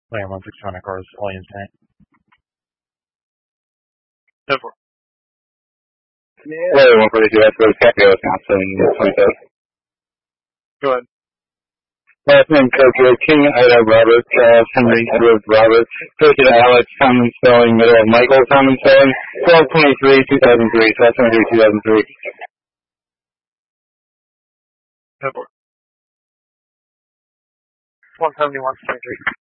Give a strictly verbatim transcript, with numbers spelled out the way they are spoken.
Land one sixty-one cars, all units tank. ten four. Hello, one forty-two, that's Rose Capital, Wisconsin, twenty-seven. Go ahead. Last name Coco, King Ida Robert, Charles Henry Edward Robert, Coach Alex, common spelling, middle of Michael, common spelling, twelve twenty-three, two thousand three, twelve twenty-three, two thousand three. ten four. one seventy-one, twenty-three.